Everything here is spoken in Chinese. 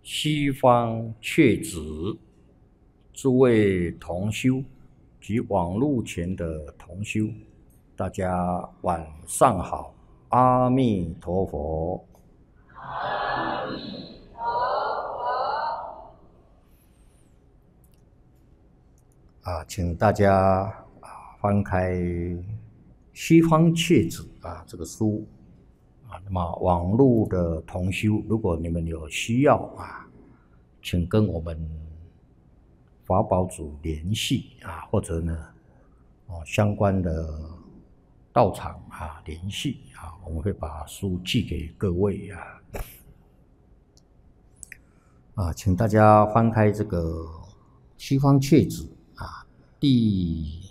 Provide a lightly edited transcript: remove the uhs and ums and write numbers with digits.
西方确子，诸位同修及网络前的同修，大家晚上好，阿弥陀佛。 阿弥陀佛。 请大家翻开《西方确子》这个书那么网络的同修，如果你们有需要请跟我们法宝组联系或者呢相关的道场联系我们会把书寄给各位请大家翻开这个《西方确子》第